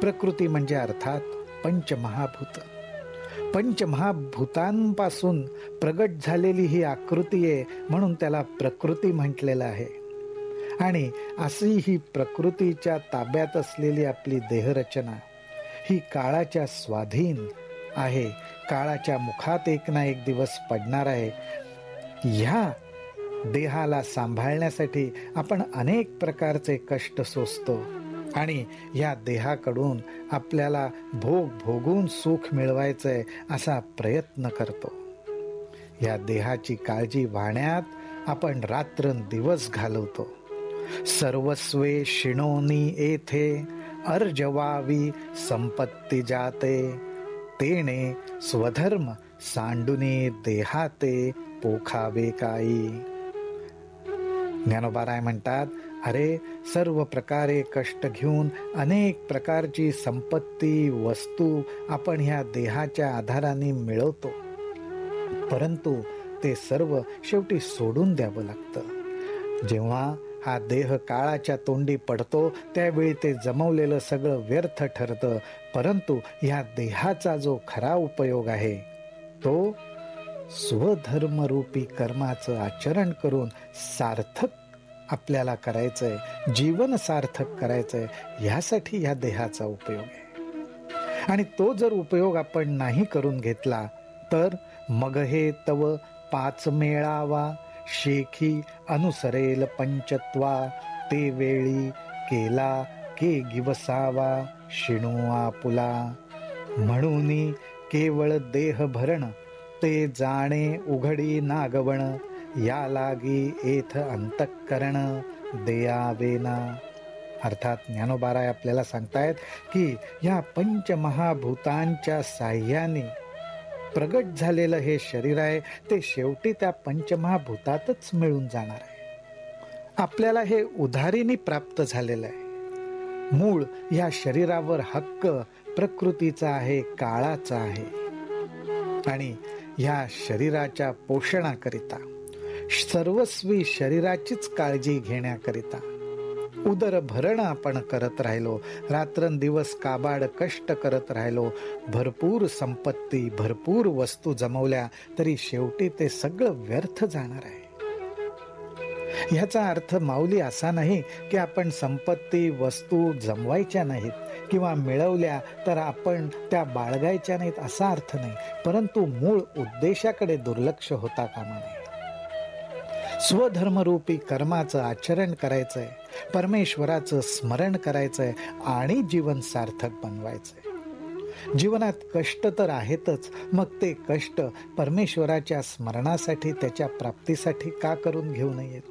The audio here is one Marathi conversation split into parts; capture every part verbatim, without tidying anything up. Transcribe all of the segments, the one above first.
प्रकृती म्हणजे अर्थात पंचमहाभूत. पंचमहाभूतांपासून प्रगट झालेली ही आकृती आहे, म्हणून त्याला प्रकृती म्हटलेलं आहे. आणि अशी ही प्रकृतीच्या ताब्यात असलेली आपली देहरचना ही काळाच्या स्वाधीन आहे, काळाच्या मुखात एक ना एक दिवस पडणार आहे. ह्या देहाला सांभाळण्यासाठी आपण अनेक प्रकारचे कष्ट सोसतो आणि या देहाकडून आपल्याला भोग भोगून सुख मिळवायचंय असा प्रयत्न करतो. या देहाची काळजी वाहण्यात आपण रात्रंदिवस घालवतो. सर्वस्वे शिणोनी येथे अर्जवावी संपत्ती जाते, तेने स्वधर्म सांडुने देहाते पोखावे काही. ज्ञानोबाराय म्हणतात, अरे सर्व प्रकारे कष्ट घेऊन अनेक प्रकारची संपत्ती वस्तू आपण ह्या देहाच्या आधाराने मिळवतो, परंतु ते सर्व शेवटी सोडून द्यावं लागतं. जेव्हा हा देह काळाच्या तोंडी पडतो त्यावेळी ते जमवलेलं सगळं व्यर्थ ठरतं. परंतु ह्या देहाचा जो खरा उपयोग आहे तो स्वधर्मरूपी कर्माचं आचरण करून सार्थक आपल्याला करायचंय, जीवन सार्थक करायचंय, ह्यासाठी ह्या देहाचा उपयोग आहे. आणि तो जर उपयोग आपण नाही करून घेतला तर मग हे तव पाच मेळावा शेखी अनुसरेल पंचत्वा, ते वेळी केला के गिवसावा शिणू आपुला. म्हणून केवळ देह भरण ते जाणे उघडी नागवण, या लागी एथ अंतःकरण देयावेना. अर्थात ज्ञानोबाराय आपल्याला सांगतायत की या पंचमहाभूतांच्या साह्याने प्रगट झालेलं हे शरीर आहे ते शेवटी त्या पंचमहाभूतातच मिळून जाणार आहे. आपल्याला हे उधारीने प्राप्त झालेलं आहे. मूळ या शरीरावर हक्क प्रकृतीचा आहे, काळाचा आहे. आणि या शरीराच्या पोषणाकरिता, सर्वस्वी शरीराचीच काळजी घेण्याकरिता उदर भरण आपण करत राहिलो, रात्रंदिवस काबाड कष्ट करत राहिलो, भरपूर संपत्ती भरपूर वस्तू जमवल्या तरी शेवटी ते सगळं व्यर्थ जाणार आहे. ह्याचा अर्थ माऊली असा नाही की आपण संपत्ती वस्तू जमवायच्या नाहीत किंवा मिळवल्या तर आपण त्या बाळगायच्या नाहीत असा अर्थ नाही, परंतु मूळ उद्देशाकडे दुर्लक्ष होता कामा नये. स्वधर्मरूपी कर्माचं आचरण करायचंय, परमेश्वराचं स्मरण करायचंय आणि जीवन सार्थक बनवायचंय. जीवनात कष्ट तर आहेतच, मग ते कष्ट परमेश्वराच्या स्मरणासाठी, त्याच्या प्राप्तीसाठी का करून घेऊ नयेत.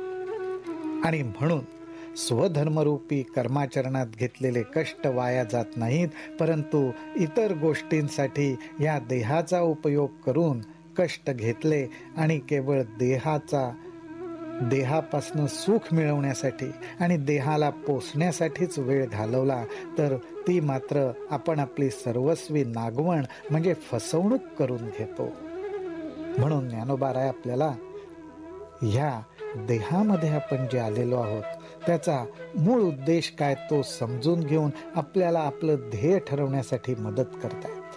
आणि म्हणून स्वधर्मरूपी कर्माचरणात घेतलेले कष्ट वाया जात नाहीत, परंतु इतर गोष्टींसाठी या देहाचा उपयोग करून कष्ट घेतले आणि केवळ देहाचा देहापासून सुख मिळवण्यासाठी आणि देहाला पोसण्यासाठीच वेळ घालवला तर ती मात्र आपण आपली सर्वस्वी नागवण म्हणजे फसवणूक करून घेतो. म्हणून ज्ञानोबाराय आपल्याला ह्या देहामध्ये आपण जे आलेलो आहोत त्याचा मूळ उद्देश काय तो समजून घेऊन आपल्याला आपलं ध्येय ठरवण्यासाठी मदत करतायत.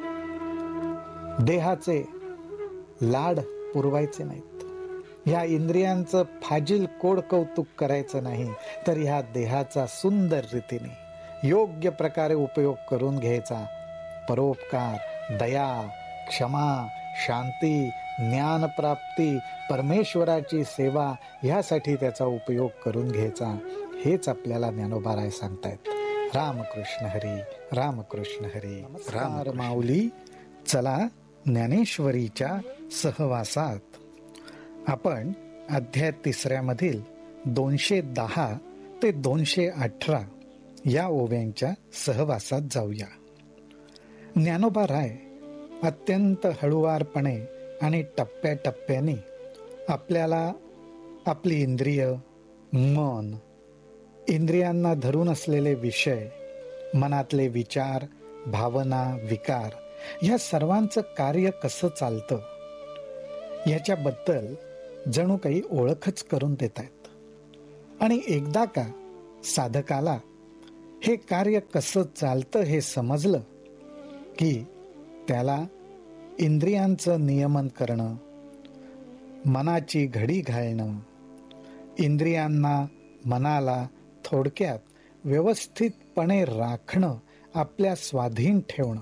देहाचे लाड पुरवायचे नाहीत, ह्या इंद्रियांचं फाजील कोड कौतुक करायचं नाही, तर ह्या देहाचा सुंदर रीतीने योग्य प्रकारे उपयोग करून घ्यायचा. परोपकार, दया, क्षमा, शांती, ज्ञानप्राप्ती, परमेश्वराची सेवा ह्यासाठी त्याचा उपयोग करून घ्यायचा. हेच आपल्याला ज्ञानोबाराय सांगतायत. रामकृष्ण हरी, रामकृष्ण हरी. राम माऊली. चला ज्ञानेश्वरीच्या सहवासात आपण अध्याय तिसऱ्यामधील दोनशे दहा ते दोनशे अठरा या ओव्यांच्या सहवासात जाऊया. ज्ञानोबाराय अत्यंत हळुवारपणे आणि टप्प्याटप्प्याने आपल्याला आपली इंद्रिय, मन, इंद्रियांना धरून असलेले विषय, मनातले विचार, भावना, विकार ह्या सर्वांचं कार्य कसं चालतं याच्याबद्दल जणू काही ओळखच करून देत आहेत. आणि एकदा का साधकाला हे कार्य कसं चालतं हे समजलं की त्याला इंद्रियांचं नियमन करणं, मनाची घडी घालणं, इंद्रियांना मनाला थोडक्यात व्यवस्थितपणे राखणं, आपल्या स्वाधीन ठेवणं,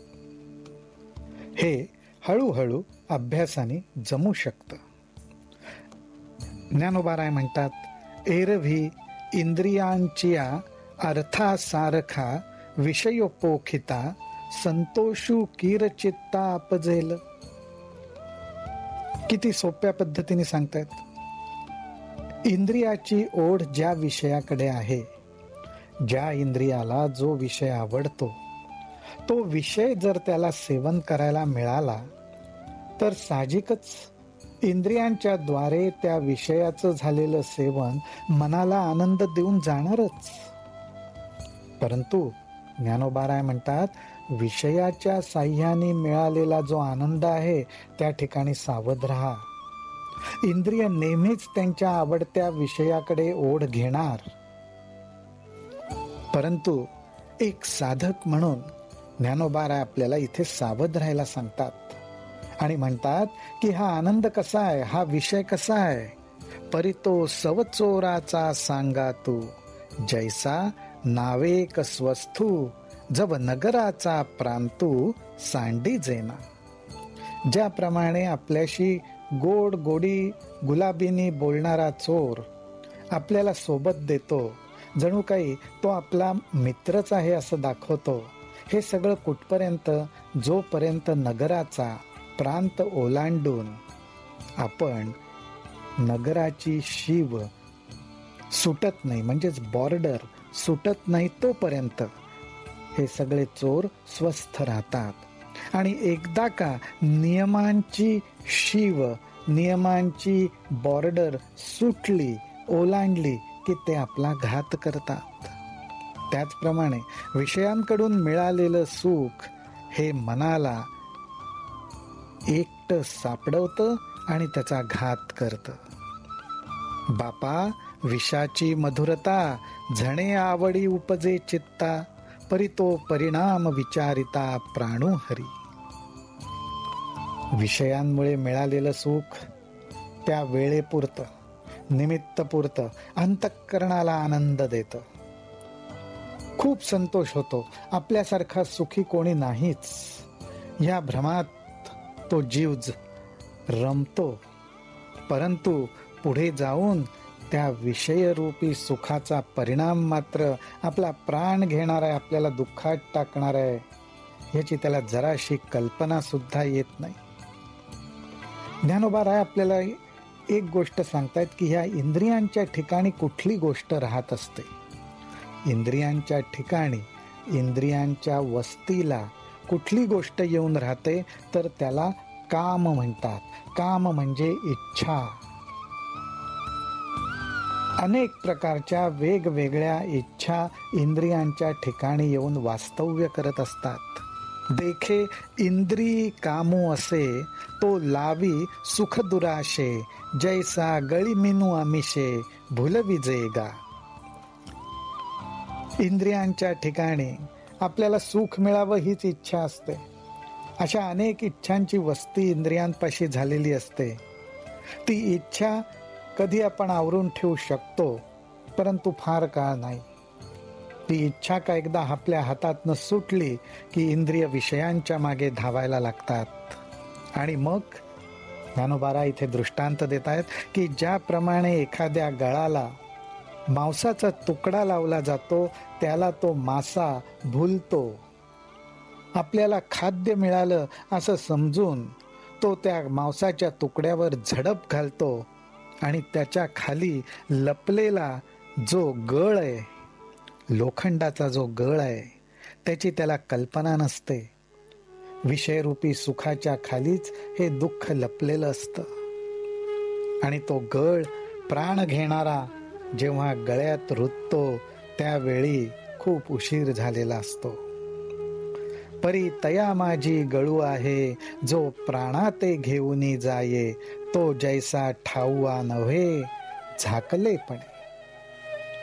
हे हळूहळू अभ्यासाने जमू शकतं. ज्ञानोबाराय म्हणतात, एरवी इंद्रियांच्या अर्थासारखा विषयोपोखिता संतोषू कीरचित्ता अपजेल. किती सोप्या पद्धतीने सांगतायत. इंद्रियाची ओढ ज्या विषयाकडे आहे, ज्या इंद्रियाला जो विषय आवडतो, तो विषय जर त्याला सेवन करायला मिळाला तर साहजिकच इंद्रियांच्या द्वारे त्या विषयाचं झालेलं सेवन मनाला आनंद देऊन जाणारच. परंतु ज्ञानोबाराय म्हणतात, विषयाच्या साह्याने मिळालेला जो आनंद आहे त्या ठिकाणी सावध राहा. इंद्रिय नेहमीच त्यांच्या आवडत्या विषयाकडे ओढ घेणार. परंतु एक साधक म्हणून ज्ञानोबाराय आपल्याला इथे सावध राहायला सांगतात आणि म्हणतात की हा आनंद कसा आहे, हा विषय कसा आहे. परितो सवचोराचा सांगा तू, जैसा नावेक स्वस्थू, जब नगराचा प्रांतू सांडी जेना. ज्याप्रमाणे आपल्याशी गोड गोडी गुलाबीनी बोलणारा चोर आपल्याला सोबत देतो, जणू काही तो आपला मित्रच आहे असं दाखवतो, हे सगळं कुठपर्यंत, जोपर्यंत नगराचा प्रांत ओलांडून आपण नगराची शीव सुटत नाही, म्हणजेच बॉर्डर सुटत नाही, तोपर्यंत हे सगळे चोर स्वस्थ राहतात. आणि एकदा का नियमांची शीव, नियमांची बॉर्डर सुटली, ओलांडली की ते आपला घात करतात. त्याचप्रमाणे विषयांकडून मिळालेलं सुख हे मनाला एकटं सापडवतं आणि त्याचा घात करतं. बापा विषाची मधुरता, झणे आवडी उपजे चित्ता, परितो परिणाम विचारिता प्राणू हरी. विषयांमुळे मिळालेलं सुख त्या वेळेपुरतं, निमित्तपुरतं अंतःकरणाला आनंद देतं, खूप संतोष होतो. आपल्यासारखा सुखी कोणी नाहीच, या भ्रमात तो जीव रमतो. परंतु पुढे जाऊन त्या विषयरूपी सुखाचा परिणाम मात्र आपला प्राण घेणार आहे, आपल्याला दुःखात टाकणार आहे, याची त्याला जराशी कल्पना सुद्धा येत नाही. ज्ञानोबाराय आपल्याला एक गोष्ट सांगतायत की ह्या इंद्रियांच्या ठिकाणी कुठली गोष्ट राहत असते. इंद्रियांच्या ठिकाणी, इंद्रियांच्या वस्तीला कुठली गोष्ट येऊन राहते तर त्याला काम म्हणतात. काम म्हणजे इच्छा. अनेक प्रकारच्या वेगवेगळ्या इच्छा इंद्रियांच्या ठिकाणी येऊन वास्तव्य करत असतात. देखे इंद्री कामू असे, तो लावी सुख दुराशे, जैसा गळी मिनू आमिषे, भुलवी जेगा. इंद्रियांच्या ठिकाणी आपल्याला सुख मिळावं हीच इच्छा असते. अशा अनेक इच्छांची वस्ती इंद्रियांपाशी झालेली असते. ती इच्छा कधी आपण आवरून ठेवू शकतो, परंतु फार काळ नाही. ती इच्छा का एकदा आपल्या हातातनं सुटली की इंद्रिय विषयांच्या मागे धावायला लागतात. आणि मग ज्ञानोबाराय इथे दृष्टांत देत आहेत की ज्याप्रमाणे एखाद्या गळाला मांसाचा तुकडा लावला जातो, त्याला तो मासा भुलतो. आपल्याला खाद्य मिळालं असं समजून तो त्या मांसाच्या तुकड्यावर झडप घालतो आणि त्याच्या खाली लपलेला जो गळ आहे, लोखंडाचा जो गळ आहे, त्याची त्याला कल्पना नसते. विषयरूपी सुखाच्या खालीच हे दुःख लपलेलं असतं आणि तो गळ प्राण घेणारा जेव्हा गळ्यात रुततो त्यावेळी खूप उशीर झालेला असतो. परी तया माझी गळू आहे, जो प्राणाते घेऊनी जाये, तो जैसा ठाऊआ नव्हे झाकलेपणे.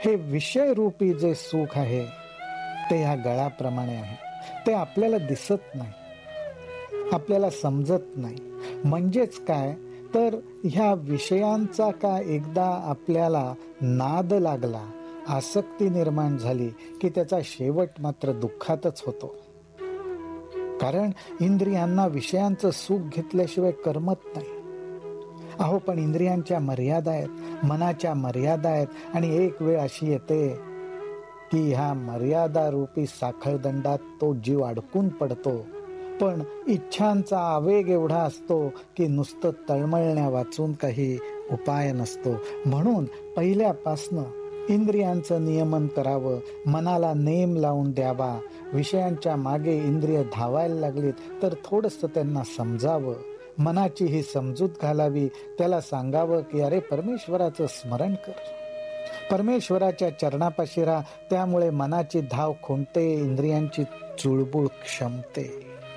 हे विषयरूपी जे सुख आहे ते ह्या गळाप्रमाणे आहे. ते आपल्याला दिसत नाही, आपल्याला समजत नाही. म्हणजेच काय तर ह्या विषयांचा का एकदा आपल्याला नाद लागला, आसक्ती निर्माण झाली की त्याचा शेवट मात्र दुःखातच होतो. कारण इंद्रियांना विषयांचं सुख घेतल्याशिवाय करमत नाही. अहो पण इंद्रियांच्या मर्यादा आहेत, मनाच्या मर्यादा आहेत. आणि एक वेळ अशी येते की ह्या मर्यादा रूपी साखळदंडात तो जीव अडकून पडतो. पण इच्छांचा आवेग एवढा असतो की नुसतं तळमळण्या वाचून काही उपाय नसतो. म्हणून पहिल्यापासनं इंद्रियांचं नियमन करावं, मनाला नेम लावून द्यावा. विषयांच्या मागे इंद्रिय धावायला लागलीत तर थोडंसं त्यांना समजावं, मनाची ही समजूत घालावी. त्याला सांगावं की अरे परमेश्वराचं स्मरण कर, परमेश्वराच्या चरणापाशी राहा. त्यामुळे मनाची धाव खुंटते, इंद्रियांची चुळबुळ क्षमते.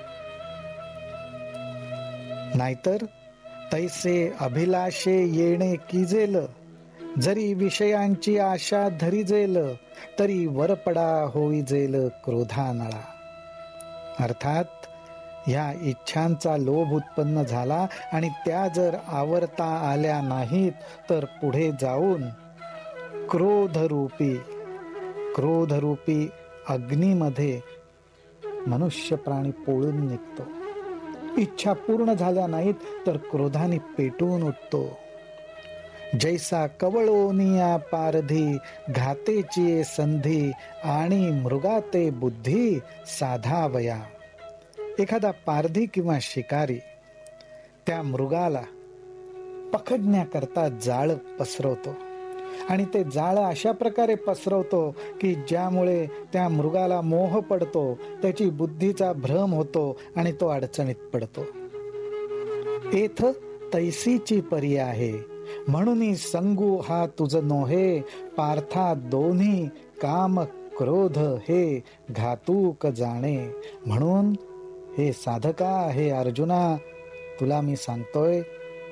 नाहीतर तैसे अभिलाषे येणे किजेल, जरी विषयांची आशा धरिजेल, तरी वरपडा होईजेल क्रोधानळा. अर्थात ह्या इच्छांचा लोभ उत्पन्न झाला आणि त्या जर आवरता आल्या नाहीत तर पुढे जाऊन क्रोधरूपी क्रोधरूपी अग्नीमध्ये मनुष्य प्राणी पोळून निघतो. इच्छा पूर्ण झाल्या नाहीत तर क्रोधाने पेटून उठतो. जैसा कवळोनिया पारधी, घातेची संधी आणि मृगाते बुद्धी साधावया. एखादा पारधी किंवा शिकारी त्या मृगाला पकडण्याकरता जाळ पसरवतो आणि ते जाळ अशा प्रकारे पसरवतो की ज्यामुळे त्या मृगाला मोह पडतो, त्याची बुद्धीचा भ्रम होतो आणि तो अडचणीत पडतो. एथ तैसीची परी आहे, म्हणून संगू हा तुझ नोहे, पार्था दोन्ही काम क्रोध हे घातूक जाणे. म्हणून हे साधका, हे अर्जुना, तुला मी सांगतोय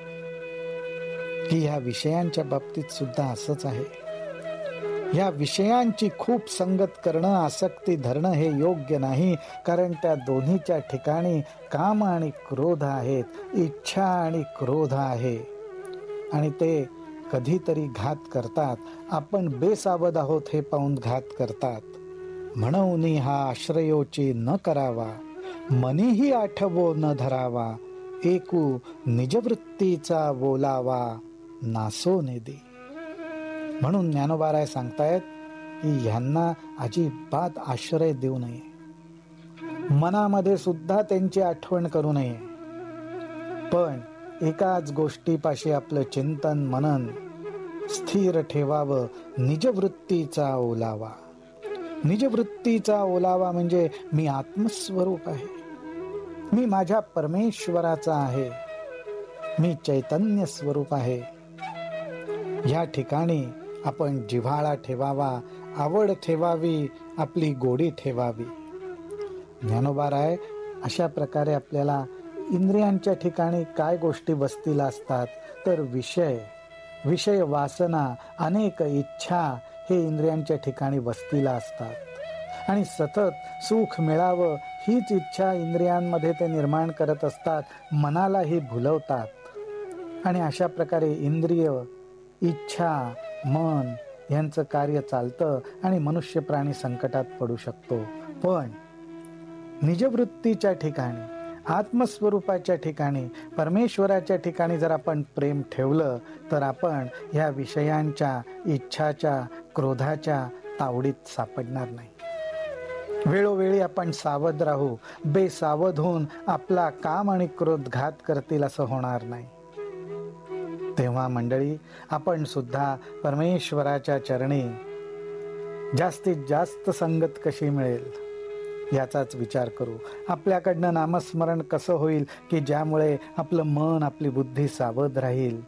की ह्या विषयांच्या बाबतीत सुद्धा असंच आहे. ह्या विषयांची खूप संगत करणं, आसक्ती धरणं हे योग्य नाही. कारण त्या दोन्हीच्या ठिकाणी काम आणि क्रोध आहेत, इच्छा आणि क्रोध आहे आणि ते कधीतरी घात करतात. आपण बेसावध आहोत हे पाहून घात करतात. म्हणून हा आश्रयोची न करावा, मनीही आठवो न धरावा, एकू निजवृत्तीचा बोलावा, नासो नेदी. म्हणून ज्ञानोबाराय सांगतायत की ह्यांना अजिबात आश्रय देऊ नये, मनामध्ये सुद्धा त्यांची आठवण करू नये. पण एकाच गोष्टीपाशी आपलं चिंतन मनन स्थिर ठेवावं, निजवृत्तीचा ओलावा. निजवृत्तीचा ओलावा म्हणजे मी आत्मस्वरूप आहे, मी माझ्या परमेश्वराचा आहे, मी चैतन्य स्वरूप आहे. या ठिकाणी आपण जिव्हाळा ठेवावा, आवड ठेवावी, आपली गोडी ठेवावी. ज्ञानोबाराय अशा प्रकारे आपल्याला इंद्रियांच्या ठिकाणी काय गोष्टी वस्तीला असतात तर विषय, विषय वासना, अनेक इच्छा हे इंद्रियांच्या ठिकाणी वस्तीला असतात आणि सतत सुख मिळावं हीच इच्छा इंद्रियांमध्ये ते निर्माण करत असतात, मनालाही भुलवतात आणि अशा प्रकारे इंद्रिय, इच्छा, मन यांचं कार्य चालतं आणि मनुष्य प्राणी संकटात पडू शकतो. पण निजवृत्तीच्या ठिकाणी, आत्मस्वरूपाच्या ठिकाणी, परमेश्वराच्या ठिकाणी जर आपण प्रेम ठेवलं तर आपण ह्या विषयांच्या, इच्छाच्या, क्रोधाच्या तावडीत सापडणार नाही. वेळोवेळी आपण सावध राहू, बेसावध होऊन आपला काम आणि क्रोध घात करतील असं होणार नाही. तेव्हा मंडळी आपण सुद्धा परमेश्वराच्या चरणी जास्तीत जास्त संगत कशी मिळेल याचाच विचार करू. आपल्याकडनं नामस्मरण कसं होईल की ज्यामुळे आपलं मन, आपली बुद्धी सावध राहील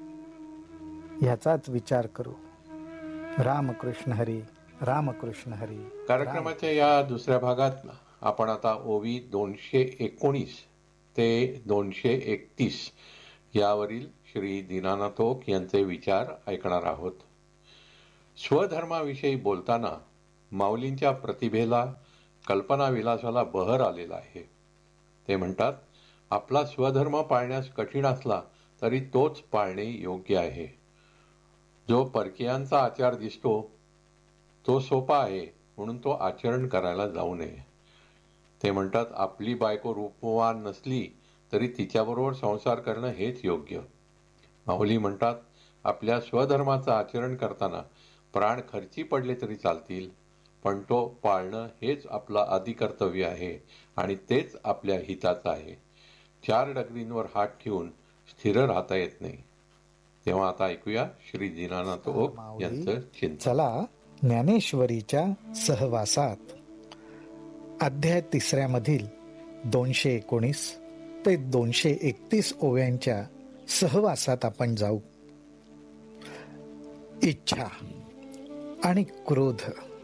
याचाच विचार करू. रामकृष्ण हरी, रामकृष्ण हरी. कार्यक्रमाच्या या दुसऱ्या भागात आपण आता ओवी दोनशे एकोणीस ते दोनशे एकतीस यावरील श्री दीनानाथ ओक यांचे विचार ऐकणार आहोत. स्वधर्माविषयी बोलताना माऊलींच्या प्रतिभेला, कल्पनाविलासाला बहर आलेला आहे. ते म्हणतात, आपला स्वधर्म पाळण्यास कठीण असला तरी तोच पाळणे योग्य आहे. जो परकीयांचा आचार दिसतो तो सोपा आहे म्हणून तो आचरण करायला जाऊ नये. ते म्हणतात, आपली बायको रूपवान नसली तरी तिच्याबरोबर संसार करणं हेच योग्य. माऊली म्हणतात, आपल्या स्वधर्माचं आचरण करताना प्राण खर्ची पडले तरी चालतील, पण तो पाळणं हेच आपलं आदिकर्तव्य आहे आणि तेच आपल्या हिताचं आहे. चार डगरींवर हात ठेवून स्थिर राहता येत नाही. तेव्हा आता ऐकूया श्री दीनानाथ ओक यांचं चिंतन. चला ज्ञानेश्वरीच्या सहवासात अध्याय तिसऱ्या मधील दोनशे एकोणीस ते दोनशे एकतीस ओव्यांच्या सहवासात आपण जाऊ. इच्छा आणि क्रोध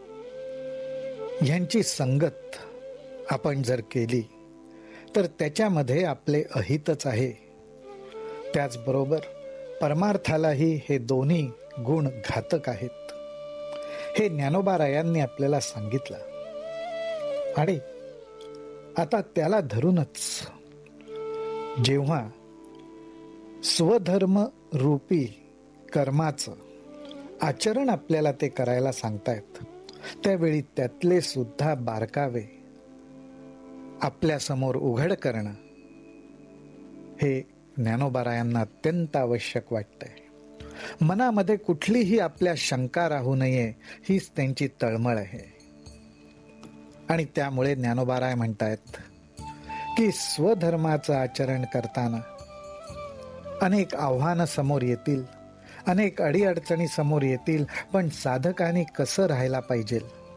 यांची संगत आपण जर केली तर त्याच्यामध्ये आपले अहितच आहे. त्याचबरोबर परमार्थालाही हे दोन्ही गुण घातक आहेत, हे ज्ञानोबारायांनी आपल्याला सांगितलं. आणि आता त्याला धरूनच जेव्हा स्वधर्म रूपी कर्माचं आचरण आपल्याला ते करायला सांगतायत, त्यावेळी त्यातले सुद्धा बारकावे आपल्या समोर उघड करणं हे ज्ञानोबारायांना अत्यंत आवश्यक वाटतंय. मनामध्ये कुठलीही आपल्या शंका राहू नये हीच त्यांची तळमळ आहे. आणि त्यामुळे ज्ञानोबाराय म्हणतायत की स्वधर्माचं आचरण करताना अनेक आव्हानं समोर येतील, अनेक अडीअडचणी समोर येतील, पण साधकाने कसं राहायला पाहिजे.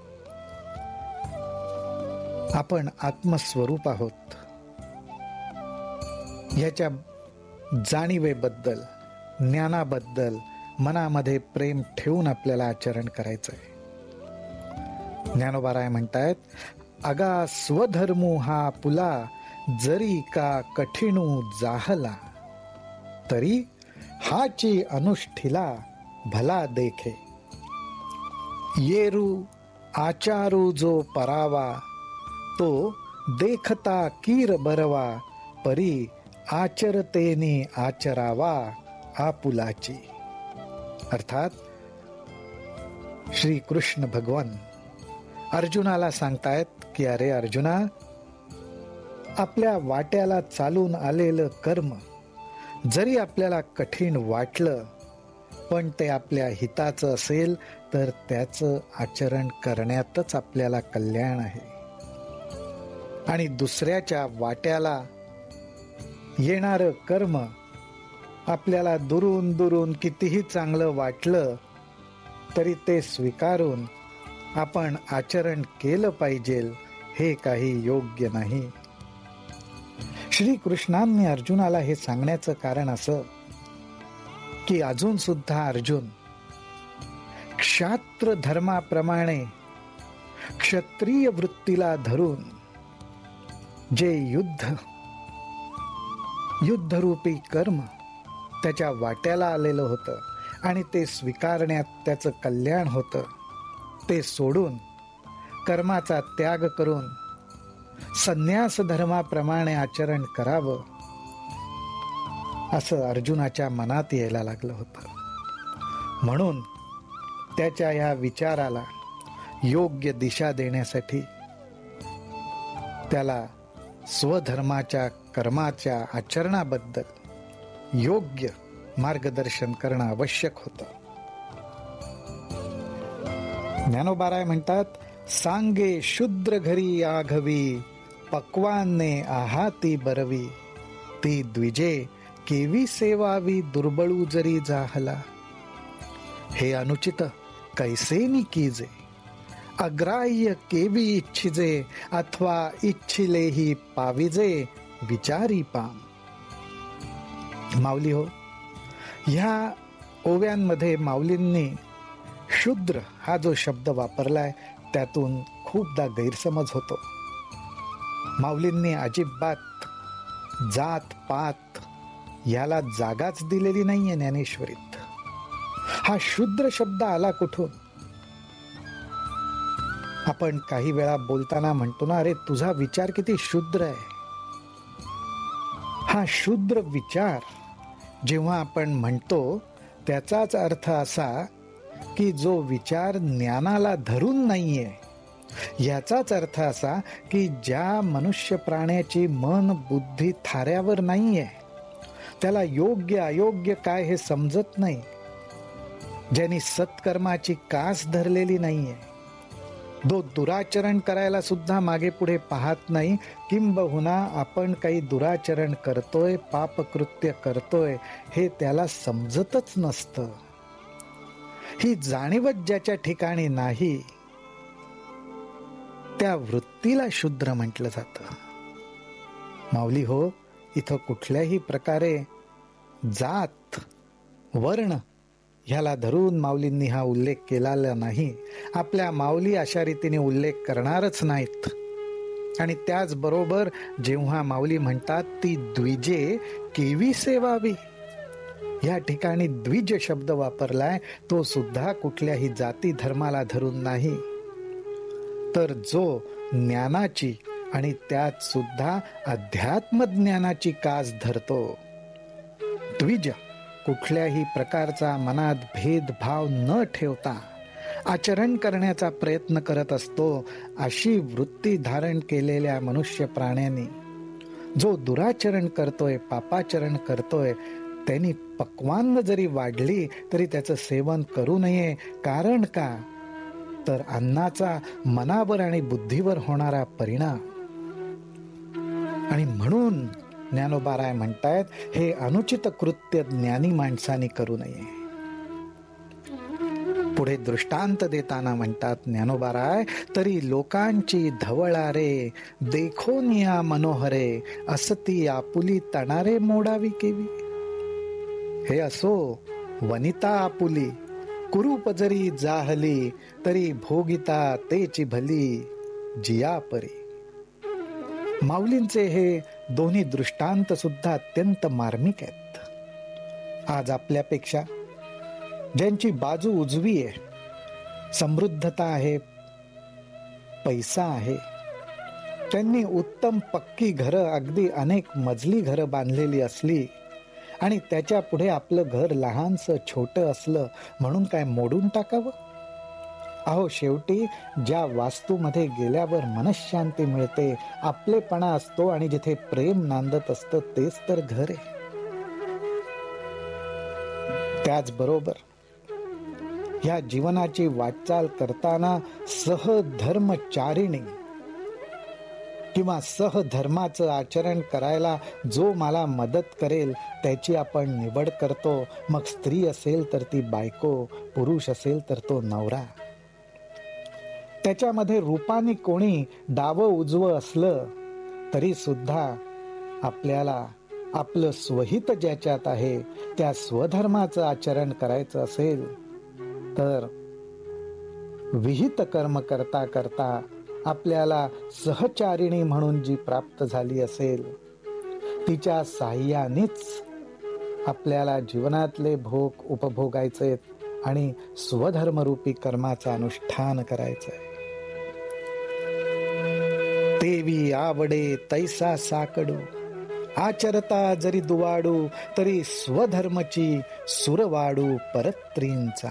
आपण आत्मस्वरूप आहोत याच्या जाणीवेबद्दल, ज्ञानाबद्दल मनामध्ये प्रेम ठेवून आपल्याला आचरण करायचंय. ज्ञानोबाराय म्हणतायत, अगा स्वधर्मू हा पुला जरी का कठीणू जाहला, तरी हाची अनुष्ठिला भला देखे. येरू आचारू जो परावा, तो देखता कीर बरवा, परी आचरतेने आचरावा आपुलाची. अर्थात श्री कृष्ण भगवान अर्जुनाला सांगतायत की अरे अर्जुना, आपल्या वाट्याला चालून आलेलं कर्म जरी आपल्याला कठीण वाटलं, पण ते आपल्या हिताचं असेल तर त्याचं आचरण करण्यातच आपल्याला कल्याण आहे. आणि दुसऱ्याच्या वाट्याला येणारं कर्म आपल्याला दुरून दुरून कितीही चांगलं वाटलं तरी ते स्वीकारून आपण आचरण केलं पाहिजे, हे काही योग्य नाही. श्री कृष्णांनी अर्जुनाला हे सांगण्याचं कारण असं की अजून सुद्धा अर्जुन क्षात्र धर्माप्रमाणे क्षत्रिय वृत्तीला धरून जे युद्ध युद्धरूपी कर्म त्याच्या वाट्याला आलेलं होतं आणि ते स्वीकारण्यात त्याचं कल्याण होतं, ते सोडून कर्माचा त्याग करून संन्यास धर्माप्रमाणे आचरण करावं असं अर्जुनाच्या मनात यायला लागलं होतं. म्हणून त्याच्या या विचाराला योग्य दिशा देण्यासाठी त्याला स्वधर्माच्या कर्माच्या आचरणाबद्दल योग्य मार्गदर्शन करणं आवश्यक होतं. ज्ञानोबाराय म्हणतात, सांगे शूद्र घरी आघवी, पक्वाने आहाती बरवी, ती द्विजे केवी सेवावी दुर्बळू जरी जाहला. हे अनुचित कैसेनी कीजे, अग्राह्य केवी इच्छिजे, अथवा इच्छिलेही पाविजे विचारी पाम. माऊली हो, ह्या ओव्यांमध्ये माऊलींनी शूद्र हा जो शब्द वापरलाय त्यातून खूपदा गैरसमज होतो. माऊलींनी अजिबात जात पात याला जागाच दिलेली नाहीये ज्ञानेश्वरीत. हा शूद्र शब्द आला कुठून? आपण काही वेळा बोलताना म्हणतो ना, अरे तुझा विचार किती शुद्र आहे. हा शुद्र विचार जेव्हा आपण म्हणतो त्याचाच अर्थ असा की जो विचार ज्ञानाला धरून नाहीये. याचाच अर्थ असा की ज्या मनुष्य प्राण्याची मन बुद्धी थाऱ्यावर नाहीये, त्याला योग्य अयोग्य काय हे समजत नाही, ज्यांनी सत्कर्माची कास धरलेली नाहीये, जो दुराचरण करायला सुद्धा मागे पुढे पाहत नाही, किंबहुना आपण काही दुराचरण करतोय, पापकृत्य करतोय हे त्याला समजतच नसतं. ही जाणीवच ज्याच्या ठिकाणी नाही त्या वृत्तीला शूद्र म्हटलं जातं. माऊली हो, इथं कुठल्याही प्रकारे जात वर्ण ह्याला धरून माऊलींनी हा उल्लेख केलेला नाही. आपल्या माऊली अशा रीतीने उल्लेख करणारच नाहीत. आणि त्याचबरोबर जेव्हा माऊली म्हणतात ती द्विजे केवी सेवावी, या ठिकाणी द्विज शब्द वापरलाय, तो सुद्धा कुठल्याही जाती धर्माला धरून नाही, तर जो ज्ञानाची आणि त्यात सुद्धा अध्यात्म ज्ञानाची कास धरतो, द्विज कुठल्याही प्रकारचा मनात भेदभाव न ठेवता आचरण करण्याचा प्रयत्न करत असतो, अशी वृत्ती धारण केलेल्या मनुष्य प्राण्यांनी जो दुराचरण करतोय, पापाचरण करतोय, त्यांनी पक्वान्न जरी वाढली तरी त्याचं सेवन करू नये. कारण का, तर अन्नाचा मनावर आणि बुद्धीवर होणारा परिणाम. आणि म्हणून ज्ञानोबाराय म्हणतायत हे अनुचित कृत्य ज्ञानी माणसाने करू नये. पुढे दृष्टांत देताना म्हणतात ज्ञानोबाराय, तरी लोकांची धवळारे देखोनिया मनोहरे, असती आपुली तणारे मोडावी केवी. हे असो वनिता आपुली, कुरूप जरी जाहली, तरी भोगिता तेची भली जिया परी. माऊलींचे हे दोन्ही दृष्टांत सुद्धा अत्यंत मार्मिक आहेत. आज आपल्यापेक्षा ज्यांची बाजू उजवी आहे, समृद्धता आहे, पैसा आहे, त्यांनी उत्तम पक्की घरं, अगदी अनेक मजली घरं बांधलेली असली आणि त्याच्या पुढे आपलं घर लहानसं छोटं असलं म्हणून काय मोडून टाकावं? अहो, शेवटी ज्या वास्तूमध्ये गेल्यावर मनशांती मिळते, आपलेपणा असतो आणि जिथे प्रेम नांदत असतं तेच तर घर आहे. त्याचबरोबर या जीवनाची वाटचाल करताना सहधर्मचारिणी किंवा सहधर्माचं आचरण करायला जो मला मदत करेल त्याची आपण निवड करतो. मग स्त्री असेल तर ती बायको, पुरुष असेल तर तो नवरा. त्याच्यामध्ये रूपाने कोणी डावं उजवं असलं तरी सुद्धा आपल्याला आपलं स्वहित ज्याच्यात आहे त्या स्वधर्माचं आचरण करायचं असेल तर विहित कर्म करता करता आपल्याला सहचारिणी म्हणून जी प्राप्त झाली असेल तिच्या साह्यानेच आपल्याला जीवनातले भोग उपभोगायचे आणि स्वधर्मरूपी कर्माचं अनुष्ठान करायचंय. देवी आवडे तैसा साकडू, आचरता जरी दुवाडू, तरी स्वधर्मची सुरवाडू परत्रींचा.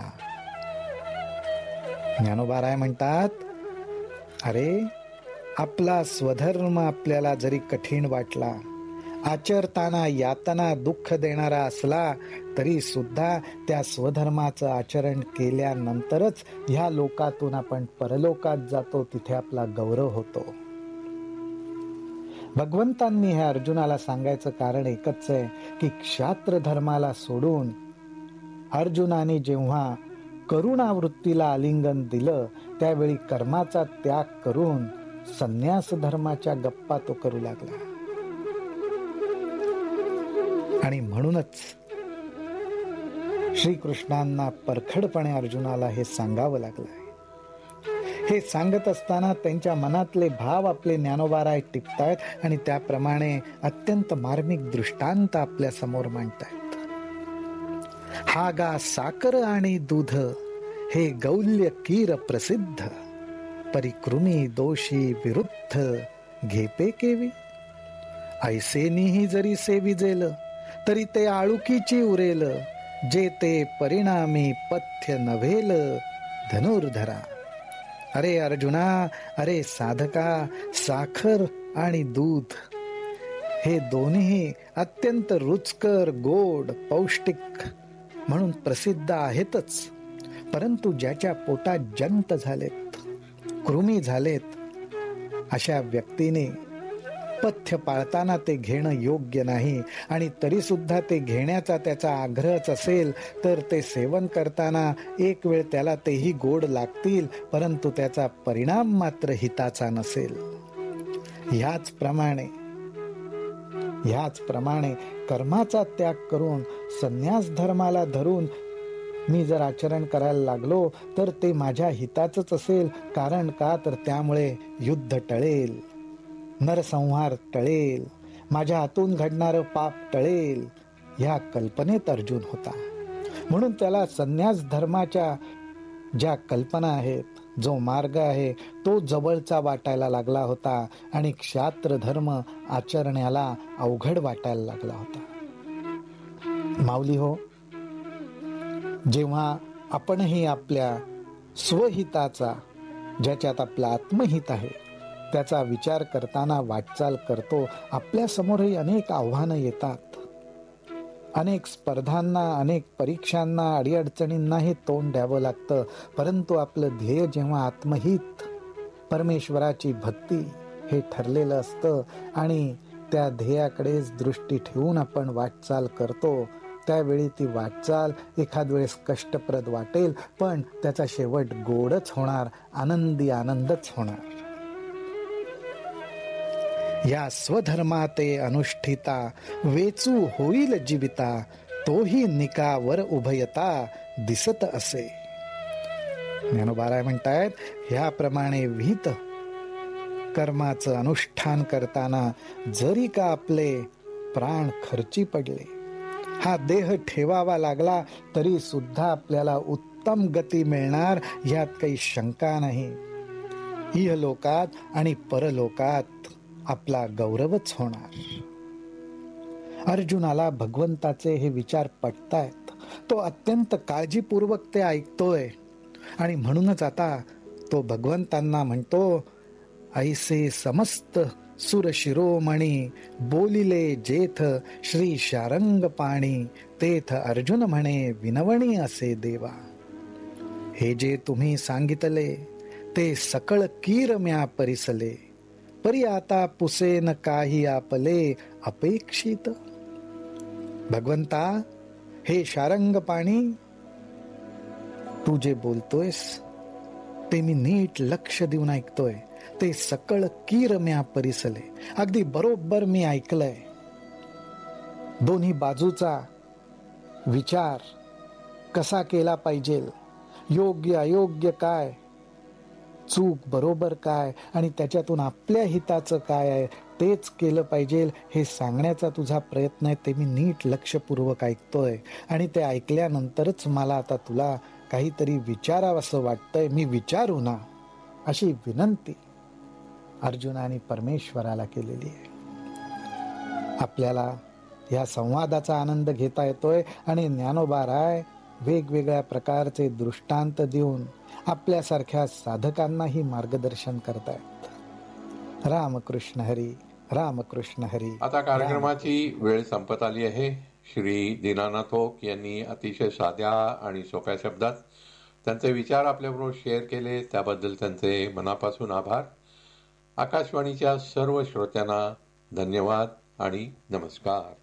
ज्ञानोबाराय म्हणतात, अरे आपला स्वधर्म आपल्याला जरी कठीण वाटला, आचरताना यातना दुःख देणारा असला तरी सुद्धा त्या स्वधर्माचं आचरण केल्यानंतरच ह्या लोकातून आपण परलोकात जातो, तिथे आपला गौरव होतो. भगवंतांनी हे अर्जुनाला सांगायचं कारण एकच आहे की क्षात्र धर्माला सोडून अर्जुनाने जेव्हा करुणावृत्तीला आलिंगन दिलं त्यावेळी कर्माचा त्याग करून संन्यास धर्माच्या गप्पा तो करू लागला. आणि म्हणूनच श्रीकृष्णांना परखडपणे अर्जुनाला हे सांगावं लागलं. हे सांगत असताना त्यांच्या मनातले भाव आपले ज्ञानोबाराय टिपतायत आणि त्याप्रमाणे अत्यंत मार्मिक दृष्टांत आपल्या समोर मांडतायत. हा गा साकर आणि दूध, हे गौल्य कीर प्रसिद्ध. परिकृमी दोषी विरुद्ध घेपे केवी. ऐसेनीही जरी सेविजेल तरी ते आळुकीची उरेल. जे ते परिणामी पथ्य नव्हेल धनुर्धरा. अरे अर्जुना, अरे साधका, साखर आणि दूध हे दोन्ही अत्यंत रुचकर, गोड, पौष्टिक म्हणून प्रसिद्ध आहेतच. परंतु ज्याच्या पोटात जंत झालेत, कृमी झालेत, अशा व्यक्तीने पथ्य पाळताना ते घेणं योग्य नाही. आणि तरी सुद्धा ते घेण्याचा त्याचा आग्रहच असेल तर ते सेवन करताना एक वेळ त्याला तेही गोड लागतील, परंतु त्याचा परिणाम मात्र हिताचा नसेल. ह्याच प्रमाणे ह्याच प्रमाणे कर्माचा त्याग करून संन्यास धर्माला धरून मी जर आचरण करायला लागलो तर ते माझ्या हिताचंच असेल. कारण का तर त्यामुळे युद्ध टळेल, नरसंहार टळेल, माझ्या हातून घडणारं पाप टळेल, ह्या कल्पनेत अर्जुन होता. म्हणून त्याला संन्यास धर्माच्या ज्या कल्पना आहेत, जो मार्ग आहे तो जवळचा वाटायला लागला होता आणि क्षात्र धर्म आचरण्याला अवघड वाटायला लागला होता. माऊली हो, जेव्हा आपणही आपल्या स्वहिताचा, ज्याच्यात आपलं आत्महित आहे, त्याचा विचार करताना वाटचाल करतो, आपल्या समोरही अनेक आव्हानं येतात. अनेक स्पर्धांना, अनेक परीक्षांना, अडीअडचणींनाही तोंड द्यावं लागतं. परंतु आपलं ध्येय जेव्हा आत्महित, परमेश्वराची भक्ती हे ठरलेलं असतं आणि त्या ध्येयाकडेच दृष्टी ठेवून आपण वाटचाल करतो, त्यावेळी ती वाटचाल एखाद वेळेस कष्टप्रद वाटेल, पण त्याचा शेवट गोडच होणार, आनंदी आनंदच होणार. या स्वधर्माते अनुष्ठिता वेचू होईल जीविता. तोही निकावर उभयता दिसत असे. ज्ञानोबाराय म्हणतायत, ह्याप्रमाणे विहित कर्माचं अनुष्ठान करताना जरी का आपले प्राण खर्ची पडले, हा देह ठेवावा लागला, तरी सुद्धा आपल्याला उत्तम गती मिळणार, यात काही शंका नाही. इहलोकात आणि परलोकात आपला गौरवच होणार. अर्जुनाला भगवंताचे हे विचार पटतायत. तो अत्यंत काळजीपूर्वक ते ऐकतोय आणि म्हणूनच आता तो भगवंतांना म्हणतो, ऐसे समस्त सुर शिरोमणी बोलिले जेथ श्री शारंग पाणी. तेथ अर्जुन म्हणे विनवणी असे देवा. हे जे तुम्ही सांगितले ते सकळ कीर म्या परिसले. परी आता पुसेन काही आपले अपेक्षित. भगवंता, हे शारंग पाणी, तू जे बोलतोयस ते मी नीट लक्ष देऊन ऐकतोय. ते सकळ कीर म्या परिसले, अगदी बरोबर मी ऐकलंय. दोन्ही बाजूचा विचार कसा केला पाहिजे, योग्य अयोग्य काय, चूक बरोबर काय, आणि त्याच्यातून आपल्या हिताचं काय आहे तेच केलं पाहिजे, हे सांगण्याचा तुझा प्रयत्न आहे. ते मी नीट लक्षपूर्वक ऐकतोय आणि ते ऐकल्यानंतरच मला आता तुला काहीतरी विचारावं असं वाटतंय. मी विचारू ना, अशी विनंती अर्जुनाने परमेश्वराला केलेली आहे. आपल्याला या संवादाचा आनंद घेता येतोय आणि ज्ञानोबाराय वेगवेगळ्या प्रकारचे दृष्टांत देऊन आपल्यासारख्या साधकांनाही मार्गदर्शन करतायत. रामकृष्ण हरी, रामकृष्ण हरी. आता कार्यक्रमाची वेळ संपत आली आहे. श्री दीनानाथ ओक यांनी अतिशय साध्या आणि सोप्या शब्दात त्यांचे विचार आपल्याबरोबर शेअर केले, त्याबद्दल त्यांचे मनापासून आभार. आकाशवाणीच्या सर्व श्रोत्यांना धन्यवाद आणि नमस्कार.